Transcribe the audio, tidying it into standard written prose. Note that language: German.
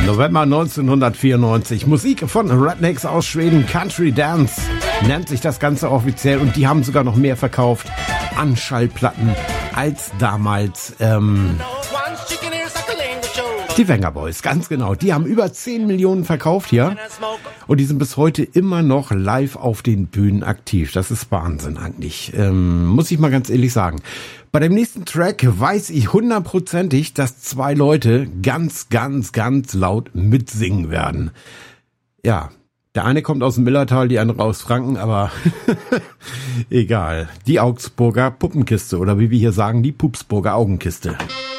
November 1994. Musik von Rednecks aus Schweden. Country Dance nennt sich das Ganze offiziell. Und die haben sogar noch mehr verkauft an Schallplatten als damals die Venga Boys. Ganz genau. Die haben über 10 Millionen verkauft hier. Und die sind bis heute immer noch live auf den Bühnen aktiv. Das ist Wahnsinn eigentlich. Muss ich mal ganz ehrlich sagen. Bei dem nächsten Track weiß ich hundertprozentig, dass zwei Leute ganz, ganz, ganz laut mitsingen werden. Ja, der eine kommt aus dem Millertal, die andere aus Franken, aber egal. Die Augsburger Puppenkiste oder wie wir hier sagen, die Pupsburger Augenkiste.